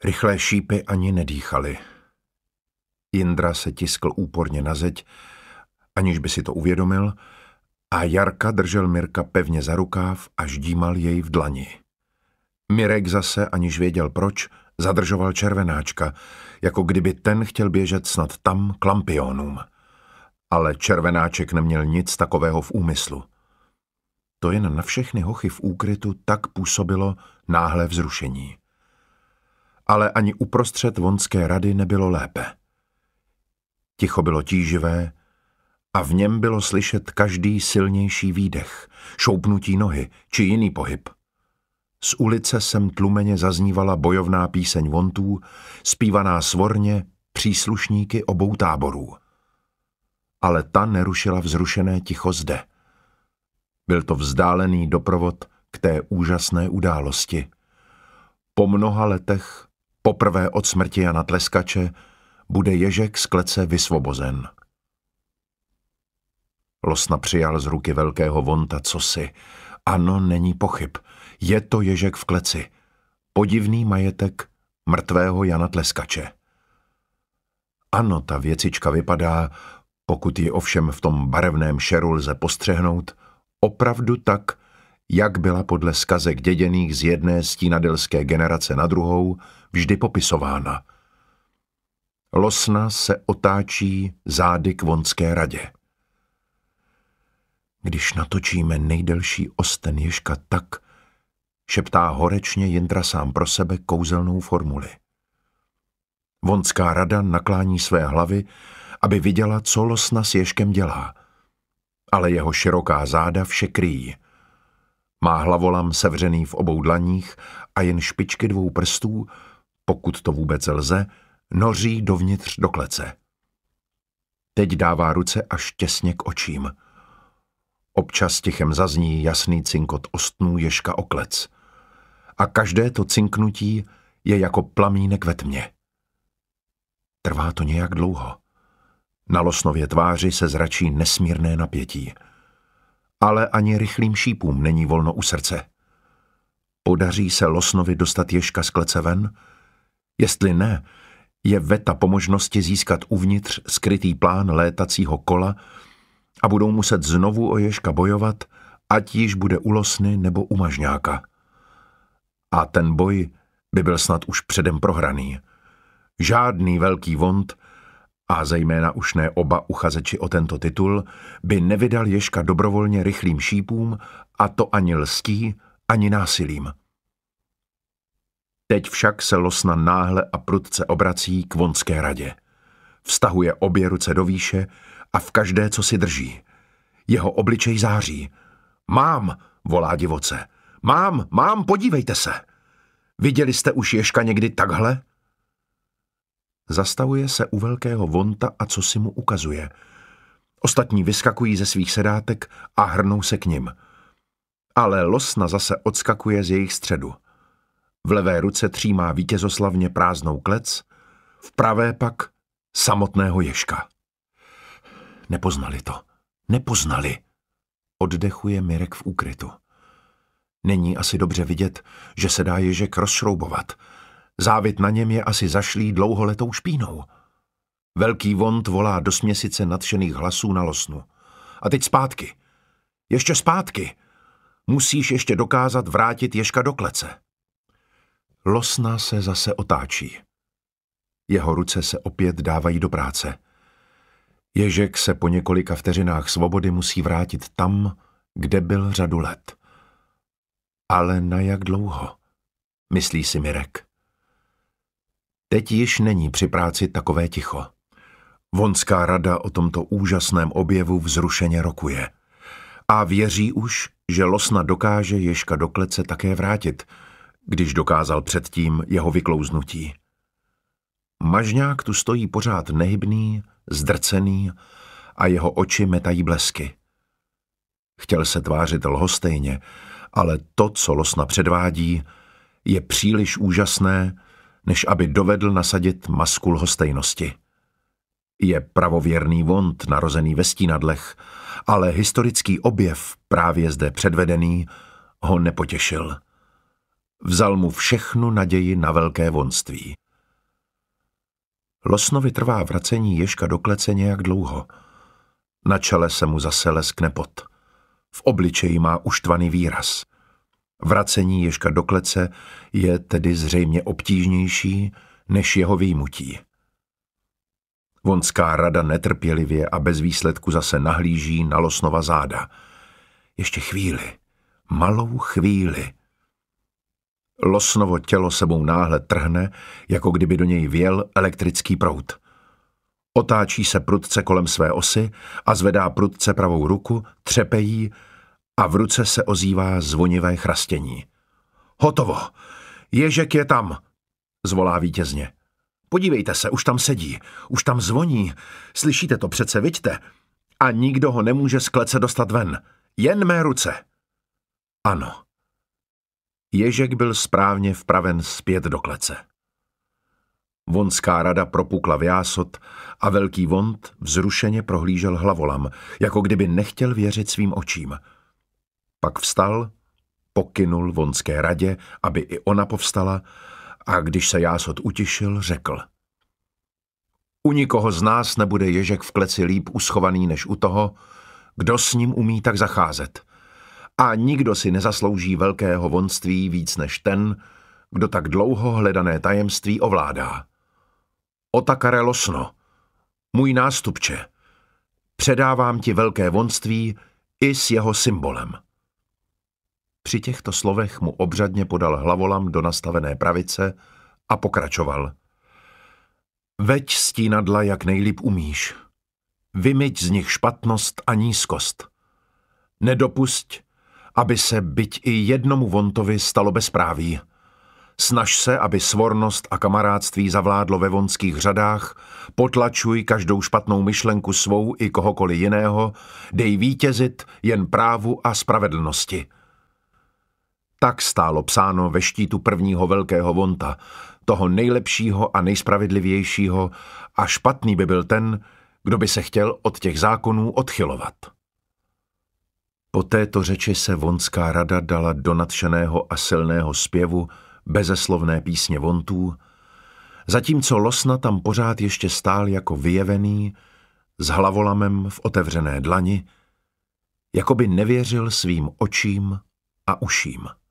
Rychlé šípy ani nedýchaly. Jindra se tiskl úporně na zeď, aniž by si to uvědomil, a Jarka držel Mirka pevně za rukáv a ždímal jej v dlani. Mirek zase, aniž věděl proč, zadržoval Červenáčka, jako kdyby ten chtěl běžet snad tam k lampionům. Ale Červenáček neměl nic takového v úmyslu. To jen na všechny hochy v úkrytu tak působilo náhlé vzrušení. Ale ani uprostřed vonské rady nebylo lépe. Ticho bylo tíživé a v něm bylo slyšet každý silnější výdech, šoupnutí nohy či jiný pohyb. Z ulice sem tlumeně zaznívala bojovná píseň vontů, zpívaná svorně příslušníky obou táborů. Ale ta nerušila vzrušené ticho zde. Byl to vzdálený doprovod k té úžasné události. Po mnoha letech, poprvé od smrti Jana Tleskače, bude Ježek z klece vysvobozen. Losna přijal z ruky velkého vonta cosi. Ano, není pochyb. Je to Ježek v kleci. Podivný majetek mrtvého Jana Tleskače. Ano, ta věcička vypadá, pokud ji ovšem v tom barevném šeru lze postřehnout, opravdu tak, jak byla podle zkazek děděných z jedné stínadilské generace na druhou vždy popisována. Losna se otáčí zády k vonské radě. Když natočíme nejdelší osten Ježka tak, šeptá horečně Jindra sám pro sebe kouzelnou formuli. Vonská rada naklání své hlavy, aby viděla, co Losna s Ježkem dělá. Ale jeho široká záda vše kryjí. Má hlavolam sevřený v obou dlaních a jen špičky dvou prstů, pokud to vůbec lze, noří dovnitř do klece. Teď dává ruce až těsně k očím. Občas tichem zazní jasný cinkot ostnů Ježka o klec. A každé to cinknutí je jako plamínek ve tmě. Trvá to nějak dlouho. Na Losnově tváři se zračí nesmírné napětí. Ale ani rychlým šípům není volno u srdce. Podaří se Losnovi dostat Ježka z klece ven? Jestli ne, je veta po možnosti získat uvnitř skrytý plán létacího kola a budou muset znovu o Ježka bojovat, ať již bude u Losny nebo u Mažňáka. A ten boj by byl snad už předem prohraný. Žádný velký vont, a zejména už ne oba uchazeči o tento titul, by nevydal Ježka dobrovolně rychlým šípům, a to ani lstí, ani násilím. Teď však se Losna náhle a prudce obrací k vonské radě. Vztahuje obě ruce do výše a v každé, co si drží. Jeho obličej září. Mám, volá divoce. Mám, podívejte se. Viděli jste už Ježka někdy takhle? Zastavuje se u velkého vonta a co si mu ukazuje. Ostatní vyskakují ze svých sedátek a hrnou se k nim. Ale Losna zase odskakuje z jejich středu. V levé ruce třímá vítězoslavně prázdnou klec, v pravé pak samotného Ježka. Nepoznali, oddechuje Mirek v úkrytu. Není asi dobře vidět, že se dá Ježek rozšroubovat. Závit na něm je asi zašlý dlouholetou špínou. Velký vont volá do směsice nadšených hlasů na Losnu. A teď zpátky. Ještě zpátky. Musíš ještě dokázat vrátit Ježka do klece. Losna se zase otáčí. Jeho ruce se opět dávají do práce. Ježek se po několika vteřinách svobody musí vrátit tam, kde byl řadu let. Ale na jak dlouho? Myslí si Mirek. Teď již není při práci takové ticho. Vonská rada o tomto úžasném objevu vzrušeně rokuje. A věří už, že Losna dokáže Ježka do klece také vrátit, když dokázal předtím jeho vyklouznutí. Mažňák tu stojí pořád nehybný, zdrcený a jeho oči metají blesky. Chtěl se tvářit lhostejně, ale to, co Losna předvádí, je příliš úžasné, než aby dovedl nasadit masku lhostejnosti. Je pravověrný vont narozený ve Stínadlech, ale historický objev, právě zde předvedený, ho nepotěšil. Vzal mu všechnu naději na velké vonství. Losnovi trvá vracení Ježka do klece nějak dlouho. Na čele se mu zase leskne pot. V obličeji má uštvaný výraz. Vracení Ježka do klece je tedy zřejmě obtížnější než jeho vyjmutí. Vonská rada netrpělivě a bez výsledku zase nahlíží na Losnova záda. Ještě chvíli, malou chvíli. Losnovo tělo sebou náhle trhne, jako kdyby do něj vjel elektrický proud. Otáčí se prudce kolem své osy a zvedá prudce pravou ruku, třepe jí a v ruce se ozývá zvonivé chrastění. Hotovo! Ježek je tam! Zvolá vítězně. Podívejte se, už tam sedí, už tam zvoní. Slyšíte to přece, viďte? A nikdo ho nemůže z klece dostat ven. Jen mé ruce. Ano. Ježek byl správně vpraven zpět do klece. Vonská rada propukla v jásot a velký Vont vzrušeně prohlížel hlavolam, jako kdyby nechtěl věřit svým očím. Pak vstal, pokynul Vonské radě, aby i ona povstala, a když se jásot utišil, řekl: U nikoho z nás nebude Ježek v kleci líp uschovaný než u toho, kdo s ním umí tak zacházet. A nikdo si nezaslouží velkého vonství víc než ten, kdo tak dlouho hledané tajemství ovládá. Otakare Losno, můj nástupče, předávám ti velké vonství i s jeho symbolem. Při těchto slovech mu obřadně podal hlavolam do nastavené pravice a pokračoval. Veď stínadla, jak nejlíp umíš. Vymyť z nich špatnost a nízkost. Nedopusť, aby se byť i jednomu Vontovi stalo bezpráví. Snaž se, aby svornost a kamarádství zavládlo ve vonských řadách, potlačuj každou špatnou myšlenku svou i kohokoliv jiného, dej vítězit jen právu a spravedlnosti. Tak stálo psáno ve štítu prvního velkého Vonta, toho nejlepšího a nejspravedlivějšího, a špatný by byl ten, kdo by se chtěl od těch zákonů odchylovat. Po této řeči se Vonská rada dala do nadšeného a silného zpěvu bezeslovné písně Vontů, zatímco Losna tam pořád ještě stál jako vyjevený, s hlavolamem v otevřené dlani, jako by nevěřil svým očím a uším.